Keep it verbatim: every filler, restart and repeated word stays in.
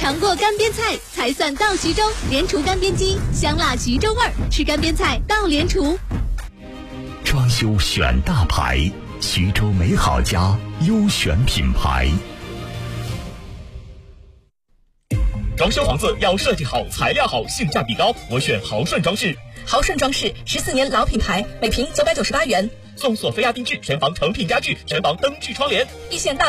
尝过干煸菜才算到徐州。莲厨干煸鸡，香辣徐州味儿，吃干煸菜到莲厨。 装修选大牌，徐州美好家优选品牌。 装修房子要设计好、材料好、性价比高，我选豪顺装饰。 豪顺装饰十四年老品牌，每平九百九十八元， 送索菲亚定制全房成品家具、全房灯具窗帘， 一线大